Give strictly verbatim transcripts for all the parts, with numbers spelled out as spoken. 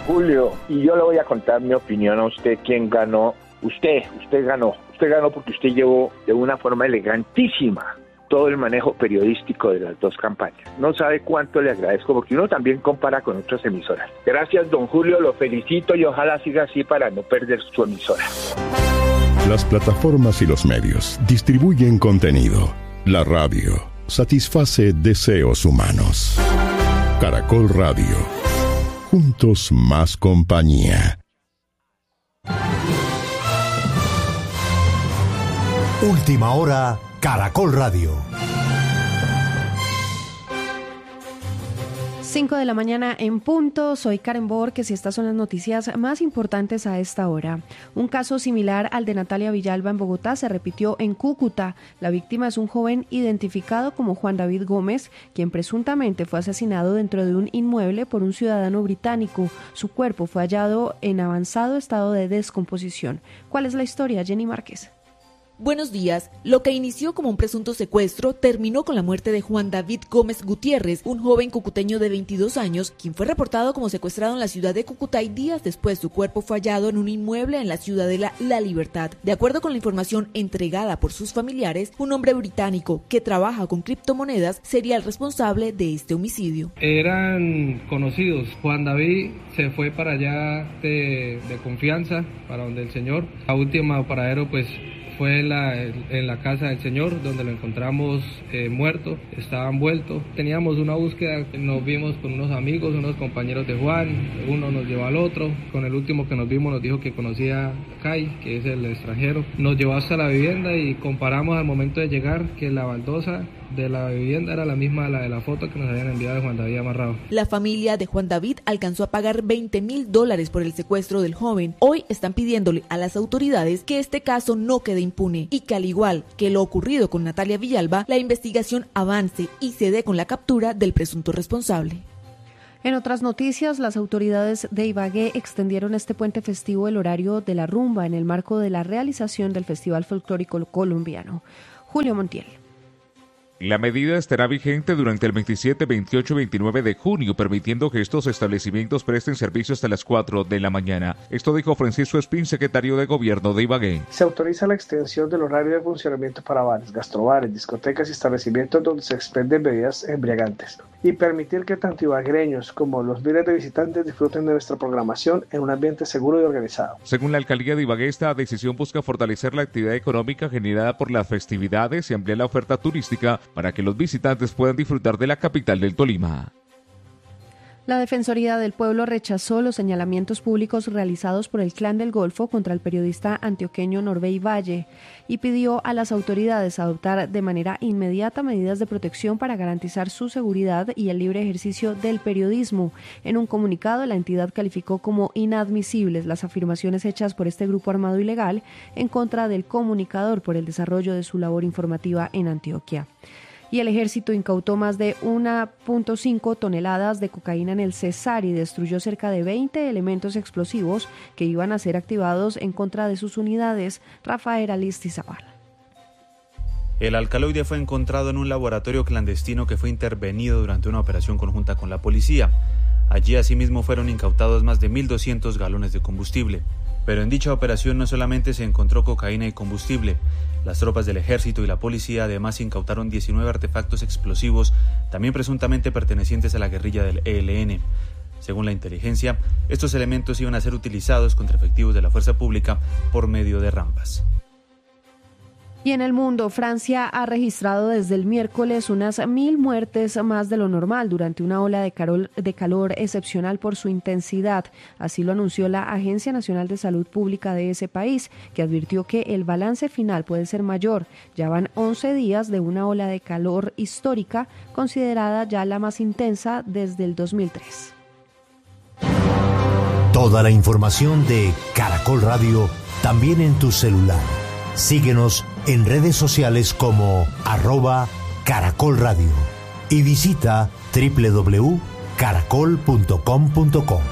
Julio, y yo le voy a contar mi opinión a usted, quién ganó. Usted, usted ganó. Usted ganó porque usted llevó de una forma elegantísima todo el manejo periodístico de las dos campañas. No sabe cuánto le agradezco, porque uno también compara con otras emisoras. Gracias, don Julio, lo felicito y ojalá siga así para no perder su emisora. Las plataformas y los medios distribuyen contenido. La radio satisface deseos humanos. Caracol Radio. Juntos más compañía. Última hora, Caracol Radio. cinco de la mañana en punto, soy Karen Borges y estas son las noticias más importantes a esta hora. Un caso similar al de Natalia Villalba en Bogotá se repitió en Cúcuta. La víctima es un joven identificado como Juan David Gómez, quien presuntamente fue asesinado dentro de un inmueble por un ciudadano británico. Su cuerpo fue hallado en avanzado estado de descomposición. ¿Cuál es la historia, Jenny Márquez? Buenos días. Lo que inició como un presunto secuestro terminó con la muerte de Juan David Gómez Gutiérrez, un joven cucuteño de veintidós años, quien fue reportado como secuestrado en la ciudad de Cúcuta y días después su cuerpo fue hallado en un inmueble en la ciudadela La Libertad. De acuerdo con la información entregada por sus familiares, un hombre británico que trabaja con criptomonedas sería el responsable de este homicidio. Eran conocidos. Juan David se fue para allá de, de confianza, para donde el señor. La última paradero pues fue en la, en la casa del señor, donde lo encontramos eh, muerto, estaba envuelto. Teníamos una búsqueda, nos vimos con unos amigos, unos compañeros de Juan, uno nos llevó al otro. Con el último que nos vimos nos dijo que conocía a Kai, que es el extranjero. Nos llevó hasta la vivienda y comparamos al momento de llegar que la baldosa de la vivienda era la misma a la de la foto que nos habían enviado de Juan David amarrado. La familia de Juan David alcanzó a pagar veinte mil dólares por el secuestro del joven. Hoy están pidiéndole a las autoridades que este caso no quede impune y que, al igual que lo ocurrido con Natalia Villalba, la investigación avance y se dé con la captura del presunto responsable. En otras noticias, las autoridades de Ibagué extendieron este puente festivo el horario de la rumba en el marco de la realización del Festival Folclórico Colombiano. Julio Montiel. La medida estará vigente durante el veintisiete, veintiocho y veintinueve de junio, permitiendo que estos establecimientos presten servicio hasta las cuatro de la mañana. Esto dijo Francisco Espín, secretario de Gobierno de Ibagué. Se autoriza la extensión del horario de funcionamiento para bares, gastrobares, discotecas y establecimientos donde se expenden bebidas embriagantes, y permitir que tanto ibaguereños como los miles de visitantes disfruten de nuestra programación en un ambiente seguro y organizado. Según la alcaldía de Ibagué, esta decisión busca fortalecer la actividad económica generada por las festividades y ampliar la oferta turística para que los visitantes puedan disfrutar de la capital del Tolima. La Defensoría del Pueblo rechazó los señalamientos públicos realizados por el Clan del Golfo contra el periodista antioqueño Norbey Valle y pidió a las autoridades adoptar de manera inmediata medidas de protección para garantizar su seguridad y el libre ejercicio del periodismo. En un comunicado, la entidad calificó como inadmisibles las afirmaciones hechas por este grupo armado ilegal en contra del comunicador por el desarrollo de su labor informativa en Antioquia. Y el ejército incautó más de uno punto cinco toneladas de cocaína en el Cesar y destruyó cerca de veinte elementos explosivos que iban a ser activados en contra de sus unidades. Rafael Alistizabal. El alcaloide fue encontrado en un laboratorio clandestino que fue intervenido durante una operación conjunta con la policía. Allí asimismo fueron incautados más de mil doscientos galones de combustible. Pero en dicha operación no solamente se encontró cocaína y combustible. Las tropas del ejército y la policía además incautaron diecinueve artefactos explosivos, también presuntamente pertenecientes a la guerrilla del E L N. Según la inteligencia, estos elementos iban a ser utilizados contra efectivos de la fuerza pública por medio de rampas. Y en el mundo, Francia ha registrado desde el miércoles unas mil muertes más de lo normal durante una ola de calor, de calor excepcional por su intensidad. Así lo anunció la Agencia Nacional de Salud Pública de ese país, que advirtió que el balance final puede ser mayor. Ya van once días de una ola de calor histórica, considerada ya la más intensa desde el dos mil tres. Toda la información de Caracol Radio también en tu celular. Síguenos en redes sociales como arroba Caracol Radio y visita doble u doble u doble u punto caracol punto com punto co.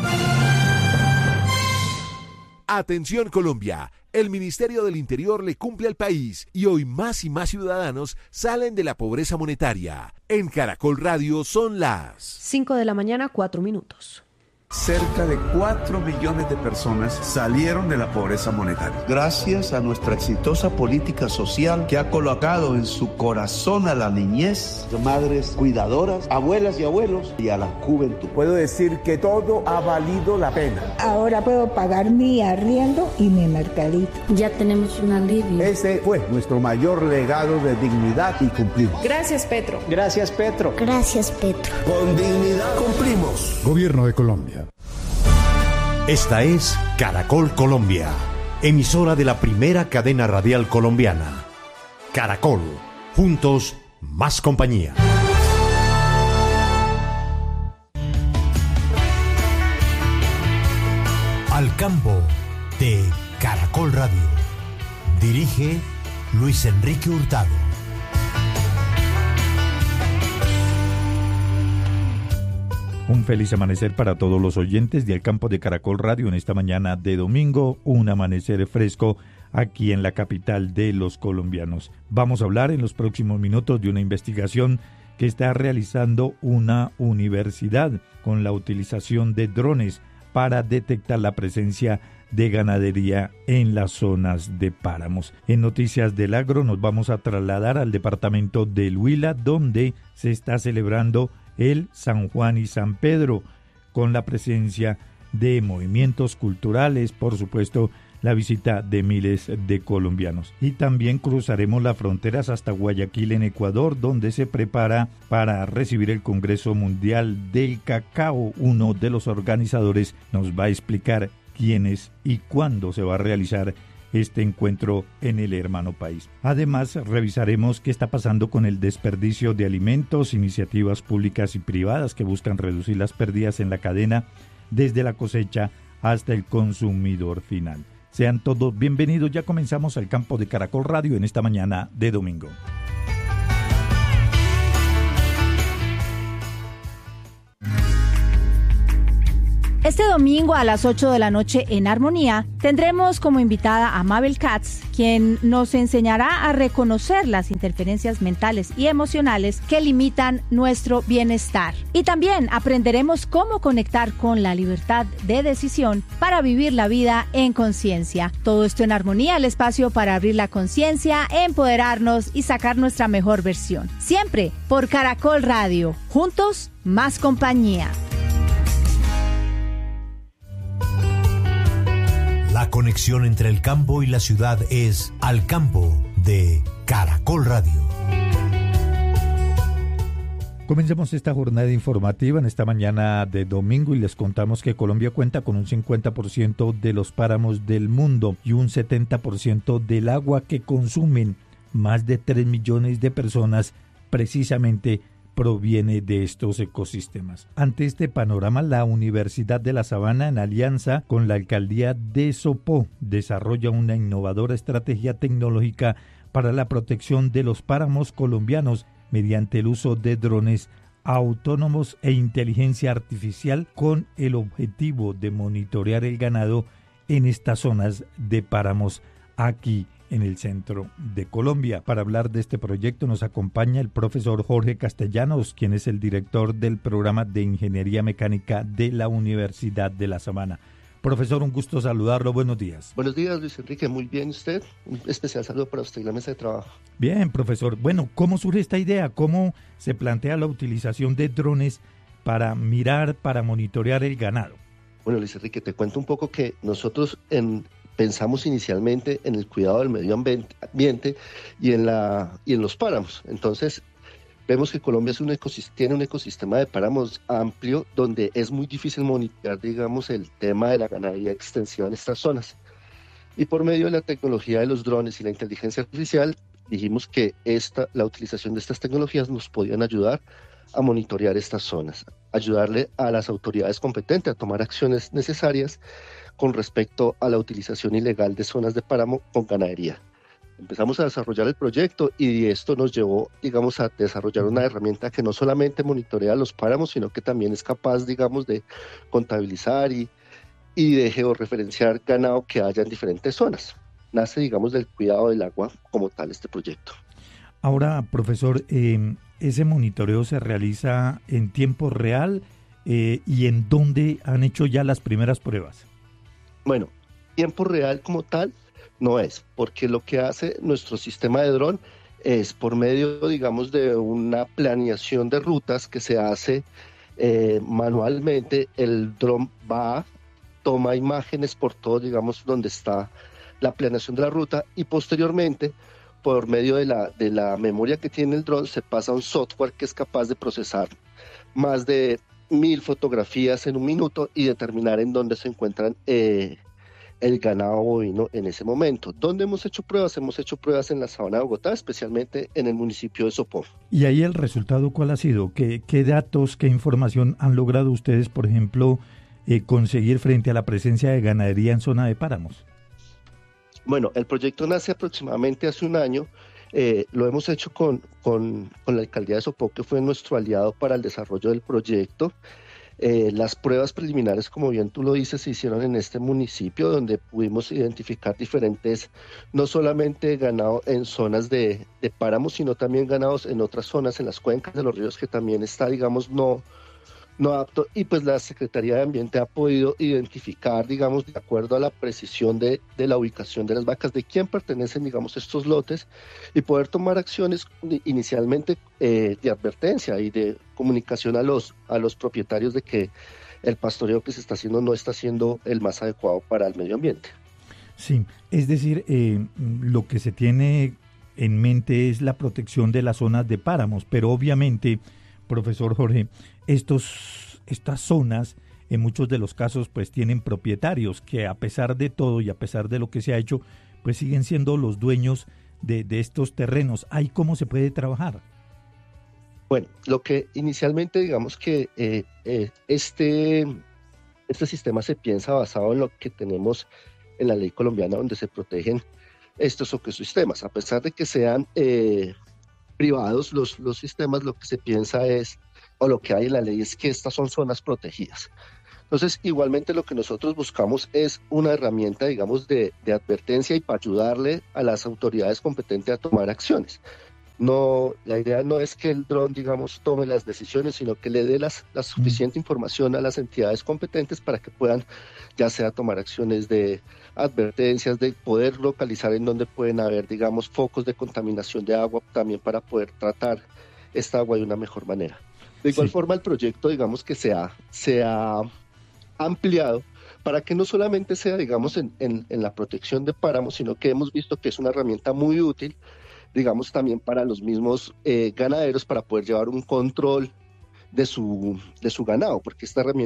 Atención Colombia, el Ministerio del Interior le cumple al país y hoy más y más ciudadanos salen de la pobreza monetaria. En Caracol Radio son las cinco de la mañana, cuatro minutos. Cerca de cuatro millones de personas salieron de la pobreza monetaria. Gracias a nuestra exitosa política social que ha colocado en su corazón a la niñez, madres cuidadoras, abuelas y abuelos y a la juventud. Puedo decir que todo ha valido la pena. Ahora puedo pagar mi arriendo y mi mercadito. Ya tenemos un alivio. Ese fue nuestro mayor legado de dignidad y cumplimos. Gracias, Petro. Gracias, Petro. Gracias, Petro. Con dignidad cumplimos. Gobierno de Colombia. Esta es Caracol Colombia, emisora de la primera cadena radial colombiana. Caracol, juntos más compañía. Al campo de Caracol Radio. Dirige Luis Enrique Hurtado. Un feliz amanecer para todos los oyentes del campo de Caracol Radio en esta mañana de domingo, un amanecer fresco aquí en la capital de los colombianos. Vamos a hablar en los próximos minutos de una investigación que está realizando una universidad con la utilización de drones para detectar la presencia de ganadería en las zonas de páramos. En Noticias del Agro nos vamos a trasladar al departamento del Huila, donde se está celebrando el San Juan y San Pedro, con la presencia de movimientos culturales, por supuesto, la visita de miles de colombianos. Y también cruzaremos las fronteras hasta Guayaquil, en Ecuador, donde se prepara para recibir el Congreso Mundial del Cacao. Uno de los organizadores nos va a explicar quién es y cuándo se va a realizar este encuentro en el hermano país. Además, revisaremos qué está pasando con el desperdicio de alimentos, iniciativas públicas y privadas que buscan reducir las pérdidas en la cadena desde la cosecha hasta el consumidor final. Sean todos bienvenidos, ya comenzamos el campo de Caracol Radio en esta mañana de domingo. Este domingo a las ocho de la noche en Armonía tendremos como invitada a Mabel Katz, quien nos enseñará a reconocer las interferencias mentales y emocionales que limitan nuestro bienestar. Y también aprenderemos cómo conectar con la libertad de decisión para vivir la vida en conciencia. Todo esto en Armonía, el espacio para abrir la conciencia, empoderarnos y sacar nuestra mejor versión. Siempre por Caracol Radio. Juntos, más compañía. La conexión entre el campo y la ciudad es Al Campo de Caracol Radio. Comenzamos esta jornada informativa en esta mañana de domingo y les contamos que Colombia cuenta con un cincuenta por ciento de los páramos del mundo y un setenta por ciento del agua que consumen más de tres millones de personas precisamente proviene de estos ecosistemas. Ante este panorama, la Universidad de La Sabana, en alianza con la Alcaldía de Sopó, desarrolla una innovadora estrategia tecnológica para la protección de los páramos colombianos mediante el uso de drones autónomos e inteligencia artificial, con el objetivo de monitorear el ganado en estas zonas de páramos aquí en el centro de Colombia. Para hablar de este proyecto nos acompaña el profesor Jorge Castellanos, quien es el director del programa de Ingeniería Mecánica de la Universidad de La Sabana. Profesor, un gusto saludarlo, buenos días. Buenos días, Luis Enrique, muy bien usted, un especial saludo para usted y la mesa de trabajo. Bien, profesor, bueno, ¿cómo surge esta idea? ¿Cómo se plantea la utilización de drones para mirar, para monitorear el ganado? Bueno, Luis Enrique, te cuento un poco que nosotros en pensamos inicialmente en el cuidado del medio ambiente y en, la, y en los páramos. Entonces, vemos que Colombia es un ecosistema, tiene un ecosistema de páramos amplio donde es muy difícil monitorear, digamos, el tema de la ganadería extensiva en estas zonas. Y por medio de la tecnología de los drones y la inteligencia artificial, dijimos que esta, la utilización de estas tecnologías nos podían ayudar a monitorear estas zonas, ayudarle a las autoridades competentes a tomar acciones necesarias con respecto a la utilización ilegal de zonas de páramo con ganadería. Empezamos a desarrollar el proyecto y esto nos llevó, digamos, a desarrollar una herramienta que no solamente monitorea los páramos, sino que también es capaz, digamos, de contabilizar y, y de georreferenciar ganado que haya en diferentes zonas. Nace, digamos, del cuidado del agua como tal este proyecto. Ahora, profesor, eh, ¿ese monitoreo se realiza en tiempo real? eh, y en dónde han hecho ya las primeras pruebas. Bueno, tiempo real como tal no es, porque lo que hace nuestro sistema de dron es por medio, digamos, de una planeación de rutas que se hace eh, manualmente. El dron va, toma imágenes por todo, digamos, donde está la planeación de la ruta, y posteriormente, por medio de la, de la memoria que tiene el dron, se pasa a un software que es capaz de procesar más de mil fotografías en un minuto y determinar en dónde se encuentran eh, el ganado bovino en ese momento. ¿Dónde hemos hecho pruebas? Hemos hecho pruebas en la sabana de Bogotá, especialmente en el municipio de Sopó. ¿Y ahí el resultado cuál ha sido? ¿Qué, qué datos, qué información han logrado ustedes, por ejemplo, eh, conseguir frente a la presencia de ganadería en zona de páramos? Bueno, el proyecto nace aproximadamente hace un año. Eh, lo hemos hecho con, con, con la alcaldía de Sopó, que fue nuestro aliado para el desarrollo del proyecto. Eh, las pruebas preliminares, como bien tú lo dices, se hicieron en este municipio, donde pudimos identificar diferentes, no solamente ganado en zonas de, de páramos, sino también ganados en otras zonas, en las cuencas de los ríos, que también está, digamos, no, no apto, y pues la Secretaría de Ambiente ha podido identificar, digamos, de acuerdo a la precisión de, de la ubicación de las vacas, de quién pertenecen, digamos, estos lotes, y poder tomar acciones inicialmente eh, de advertencia y de comunicación a los, a los propietarios de que el pastoreo que se está haciendo no está siendo el más adecuado para el medio ambiente. Sí, es decir, eh, lo que se tiene en mente es la protección de las zonas de páramos, pero obviamente, profesor Jorge, estos, estas zonas en muchos de los casos pues tienen propietarios que, a pesar de todo y a pesar de lo que se ha hecho, pues siguen siendo los dueños de, de estos terrenos. ¿Ahí cómo se puede trabajar? Bueno, lo que inicialmente digamos que eh, eh, este, este sistema se piensa basado en lo que tenemos en la ley colombiana, donde se protegen estos ecosistemas. A pesar de que sean eh, privados los, los sistemas, lo que se piensa es, o lo que hay en la ley es que estas son zonas protegidas. Entonces, igualmente lo que nosotros buscamos es una herramienta, digamos, de, de advertencia y para ayudarle a las autoridades competentes a tomar acciones. No, la idea no es que el dron, digamos, tome las decisiones, sino que le dé las, la suficiente información a las entidades competentes para que puedan, ya sea tomar acciones de advertencias, de poder localizar en donde pueden haber, digamos, focos de contaminación de agua, también para poder tratar esta agua de una mejor manera. De igual sí. forma, el proyecto, digamos, que se ha, se ha ampliado para que no solamente sea, digamos, en, en, en la protección de páramos, sino que hemos visto que es una herramienta muy útil, digamos, también para los mismos eh, ganaderos, para poder llevar un control de su, de su ganado, porque esta herramienta